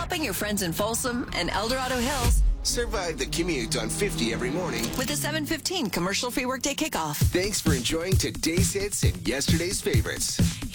helping your friends in Folsom and El Dorado Hills Survive the commute on 50 every morning. with a 7:15 commercial-free workday kickoff. Thanks for enjoying today's hits and yesterday's favorites.